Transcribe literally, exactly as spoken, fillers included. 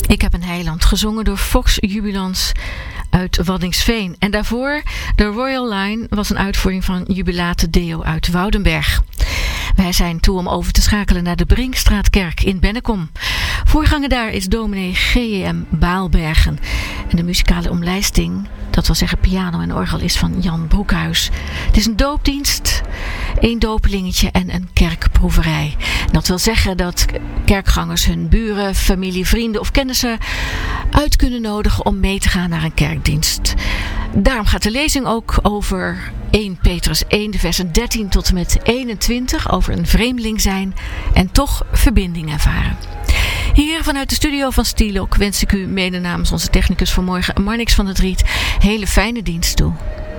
Ik heb een heiland, gezongen door Fox Jubilans uit Waddinxveen. En daarvoor de Royal Line was een uitvoering van Jubilate Deo uit Woudenberg. Wij zijn toe om over te schakelen naar de Brinkstraatkerk in Bennekom. Voorganger daar is dominee G E M Baalbergen. En de muzikale omlijsting, dat wil zeggen piano en orgel, is van Jan Broekhuis. Het is een doopdienst, één dopelingetje en een kerkproeverij. Dat wil zeggen dat kerkgangers hun buren, familie, vrienden of kennissen uit kunnen nodigen om mee te gaan naar een kerkdienst. Daarom gaat de lezing ook over eerste Petrus één, de versen dertien tot en met eenentwintig, over een vreemdeling zijn en toch verbinding ervaren. Hier vanuit de studio van Stielok wens ik u mede namens onze technicus vanmorgen, Marnix van het Riet, hele fijne dienst toe.